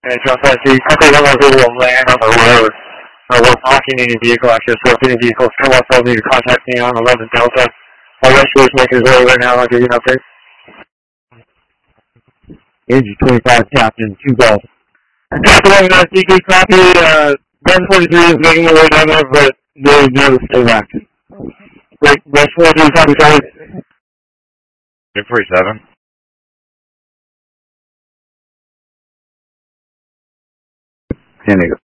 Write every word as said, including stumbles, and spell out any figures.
And translation, copy one one zero one land on the road. Uh, we're parking in your vehicle. Actually, so if any vehicles come up, they'll need to contact me on eleven Delta. I'll let you make his way right now. I'll give you an update. Engine twenty-five Captain, two Golf. Captain, uh, C P copy, uh, one forty-three is making their way down there, but there's no stay back. Wait, West forty-three copy, sorry. two forty-seven. San Diego.